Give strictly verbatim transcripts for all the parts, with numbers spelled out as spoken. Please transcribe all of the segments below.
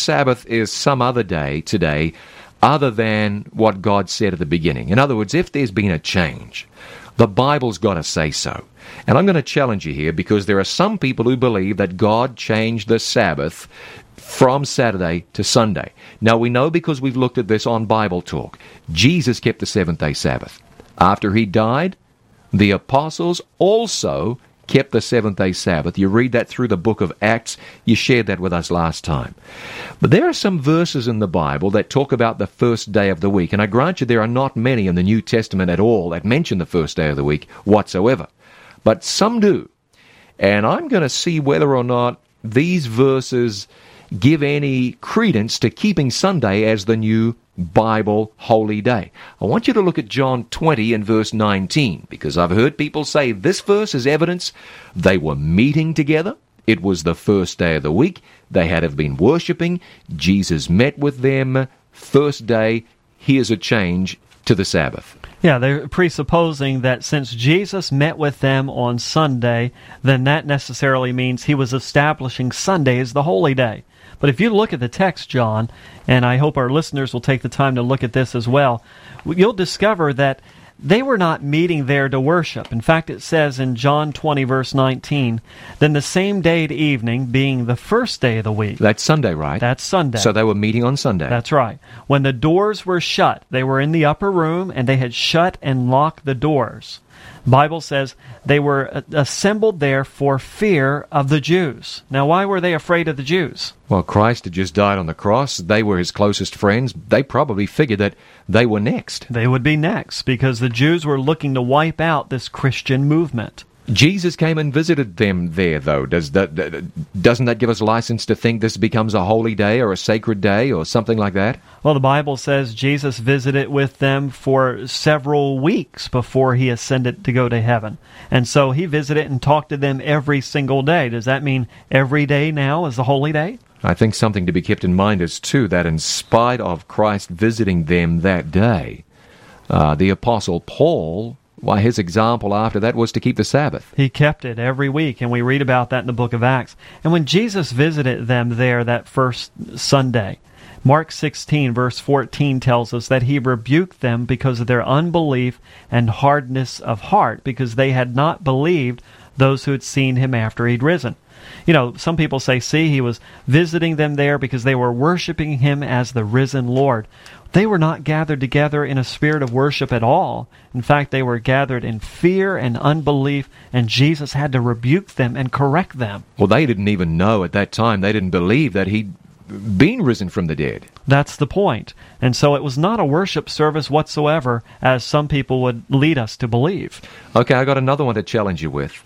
Sabbath is some other day today other than what God said at the beginning. In other words, if there's been a change, the Bible's got to say so. And I'm going to challenge you here because there are some people who believe that God changed the Sabbath from Saturday to Sunday. Now, we know because we've looked at this on Bible Talk. Jesus kept the seventh-day Sabbath. After he died, the apostles also kept the seventh-day Sabbath. You read that through the book of Acts. You shared that with us last time. But there are some verses in the Bible that talk about the first day of the week. And I grant you there are not many in the New Testament at all that mention the first day of the week whatsoever. But some do. And I'm going to see whether or not these verses give any credence to keeping Sunday as the new Bible holy day. I want you to look at John twenty and verse nineteen, because I've heard people say this verse is evidence they were meeting together. It was the first day of the week. They had have been worshiping. Jesus met with them. First day, here's a change to the Sabbath. Yeah, they're presupposing that since Jesus met with them on Sunday, then that necessarily means he was establishing Sunday as the holy day. But if you look at the text, John, and I hope our listeners will take the time to look at this as well, you'll discover that they were not meeting there to worship. In fact, it says in John twenty, verse nineteen, then the same day at evening, being the first day of the week. That's Sunday, right? That's Sunday. So they were meeting on Sunday. That's right. When the doors were shut, they were in the upper room, and they had shut and locked the doors. The Bible says they were assembled there for fear of the Jews. Now, why were they afraid of the Jews? Well, Christ had just died on the cross. They were his closest friends. They probably figured that they were next. They would be next, because the Jews were looking to wipe out this Christian movement. Jesus came and visited them there, though. Does that, doesn't that give us license to think this becomes a holy day or a sacred day or something like that? Well, the Bible says Jesus visited with them for several weeks before he ascended to go to heaven. And so he visited and talked to them every single day. Does that mean every day now is a holy day? I think something to be kept in mind is, too, that in spite of Christ visiting them that day, uh, the Apostle Paul, why, his example after that was to keep the Sabbath. He kept it every week, and we read about that in the book of Acts. And when Jesus visited them there that first Sunday, Mark sixteen, verse fourteen tells us that he rebuked them because of their unbelief and hardness of heart, because they had not believed those who had seen him after he'd risen. You know, some people say, see, he was visiting them there because they were worshiping him as the risen Lord. They were not gathered together in a spirit of worship at all. In fact, they were gathered in fear and unbelief, and Jesus had to rebuke them and correct them. Well, they didn't even know at that time. They didn't believe that he'd been risen from the dead. That's the point. And so it was not a worship service whatsoever, as some people would lead us to believe. Okay, I got another one to challenge you with.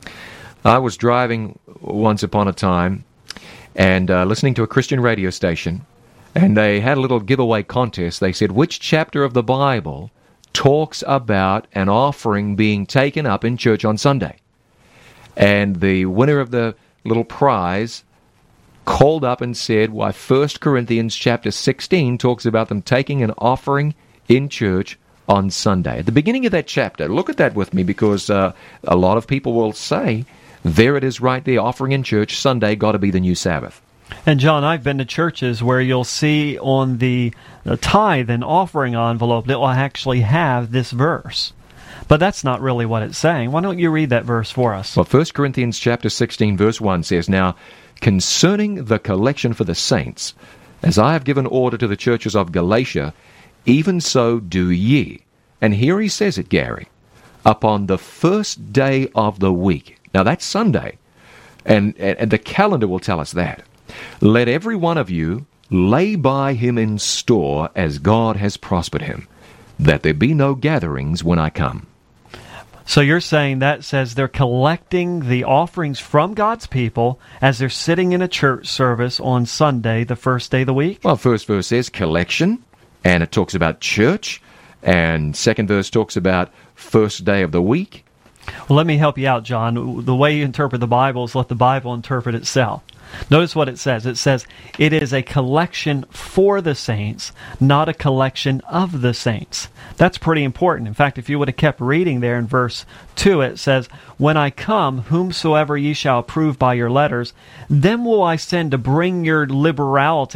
I was driving once upon a time and uh, listening to a Christian radio station, and they had a little giveaway contest. They said, which chapter of the Bible talks about an offering being taken up in church on Sunday? And the winner of the little prize called up and said, why, First Corinthians chapter sixteen talks about them taking an offering in church on Sunday. At the beginning of that chapter, look at that with me, because uh, a lot of people will say, there it is right there, offering in church, Sunday got to be the new Sabbath. And John, I've been to churches where you'll see on the, the tithe and offering envelope that will actually have this verse. But that's not really what it's saying. Why don't you read that verse for us? Well, First Corinthians chapter sixteen, verse one says, now, concerning the collection for the saints, as I have given order to the churches of Galatia, even so do ye. And here he says it, Gary, upon the first day of the week. Now, that's Sunday, and, and the calendar will tell us that. Let every one of you lay by him in store as God has prospered him, that there be no gatherings when I come. So you're saying that says they're collecting the offerings from God's people as they're sitting in a church service on Sunday, the first day of the week? Well, first verse says collection, and it talks about church, and second verse talks about first day of the week. Well, let me help you out, John. The way you interpret the Bible is let the Bible interpret itself. Notice what it says. It says, it is a collection for the saints, not a collection of the saints. That's pretty important. In fact, if you would have kept reading there in verse two, it says, when I come, whomsoever ye shall approve by your letters, them will I send to bring your liberality